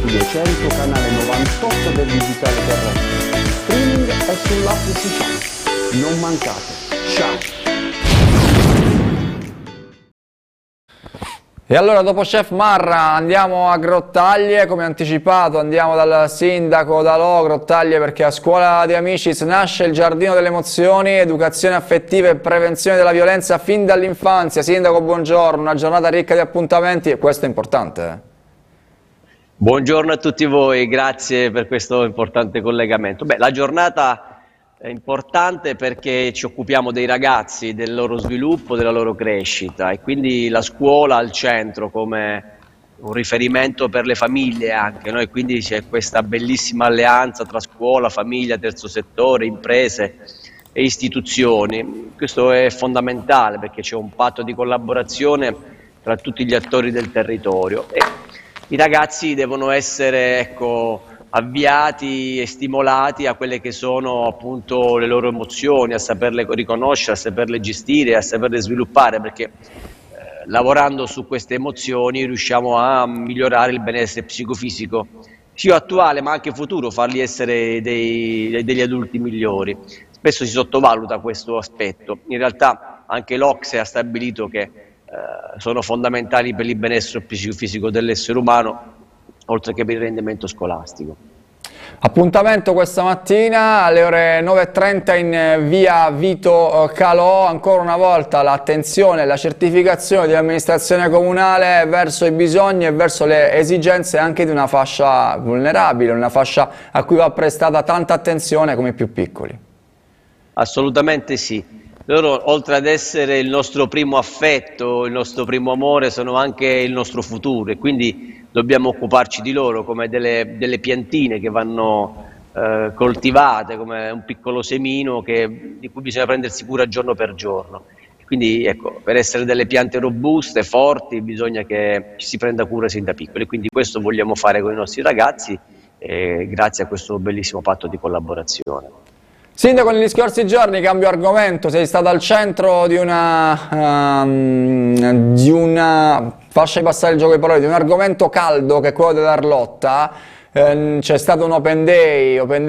200, canale 98 del digitale terrestre. Streaming è sull'app ufficiale. Non mancate. Ciao! E allora dopo Chef Marra andiamo a Grottaglie, come anticipato andiamo dal sindaco Dalò Grottaglie perché a Scuola di Amicis nasce il Giardino delle Emozioni, educazione affettiva e prevenzione della violenza fin dall'infanzia. Sindaco, buongiorno, una giornata ricca di appuntamenti e questo è importante. Buongiorno a tutti voi, grazie per questo importante collegamento. Beh, la giornata è importante perché ci occupiamo dei ragazzi, del loro sviluppo, della loro crescita e quindi la scuola al centro come un riferimento per le famiglie anche, no? E quindi c'è questa bellissima alleanza tra scuola, famiglia, terzo settore, imprese e istituzioni. Questo è fondamentale perché c'è un patto di collaborazione tra tutti gli attori del territorio e i ragazzi devono essere, ecco, avviati e stimolati a quelle che sono appunto le loro emozioni, a saperle riconoscere, a saperle gestire, a saperle sviluppare, perché lavorando su queste emozioni riusciamo a migliorare il benessere psicofisico, sia attuale ma anche futuro, farli essere degli adulti migliori. Spesso si sottovaluta questo aspetto, in realtà anche l'OCSE ha stabilito che sono fondamentali per il benessere psicofisico dell'essere umano, oltre che per il rendimento scolastico. Appuntamento questa mattina alle ore 9:30 in via Vito Calò, ancora una volta l'attenzione e la certificazione dell'amministrazione comunale verso i bisogni e verso le esigenze anche di una fascia vulnerabile, una fascia a cui va prestata tanta attenzione come i più piccoli. Assolutamente sì. Loro, oltre ad essere il nostro primo affetto, il nostro primo amore, sono anche il nostro futuro e quindi dobbiamo occuparci di loro come delle piantine che vanno coltivate, come un piccolo semino di cui bisogna prendersi cura giorno per giorno. Quindi ecco, per essere delle piante robuste, forti, bisogna che ci si prenda cura sin da piccoli. Quindi questo vogliamo fare con i nostri ragazzi grazie a questo bellissimo patto di collaborazione. Sindaco, negli scorsi giorni, cambio argomento, sei stato al centro di una fascia di passare il gioco di parole, di un argomento caldo che è quello dell'Arlotta. C'è stato un open day